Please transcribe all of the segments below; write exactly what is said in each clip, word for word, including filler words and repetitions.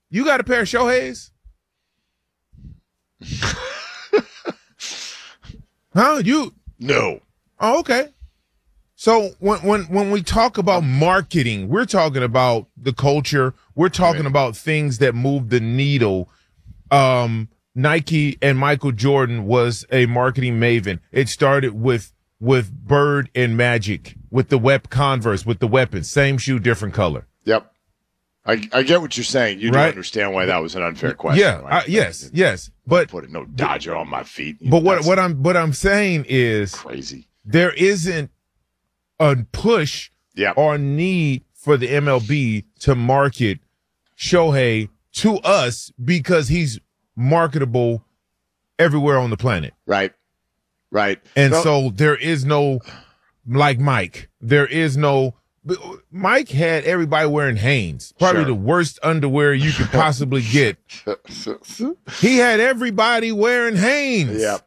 You got a pair of Shohei's? Huh? You? No. Oh, okay. So when when when we talk about marketing, we're talking about the culture. We're talking Right. about things that move the needle. Um, Nike and Michael Jordan was a marketing maven. It started with with Bird and Magic, with the web Converse, with the weapons, same shoe, different color. Yep. I, I get what you're saying. You Right. do understand why that was an unfair question. Yeah. Right? Uh, yes. Yes. But put no Dodger on my feet. but what That's what I'm what I'm saying is crazy. there isn't a push Yeah. or need for the M L B to market Shohei to us because he's marketable everywhere on the planet. Right. Right. And No, so there is no, like Mike, there is no, Mike had everybody wearing Hanes, probably Sure. the worst underwear you could possibly get. He had everybody wearing Hanes. Yep.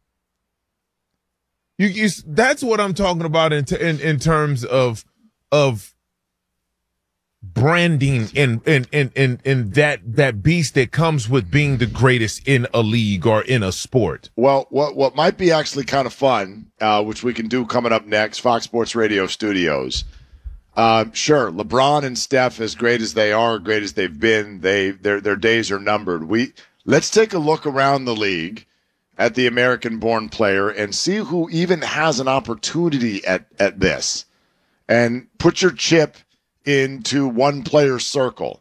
You, you, that's what I'm talking about in, t- in in terms of of branding and and and and and that that beast that comes with being the greatest in a league or in a sport. Well, what what might be actually kind of fun, uh, which we can do coming up next, Fox Sports Radio Studios. Um, sure, LeBron and Steph, as great as they are, great as they've been, they their their days are numbered. We let's take a look around the league at the American-born player and see who even has an opportunity at at this, and put your chip into one player circle.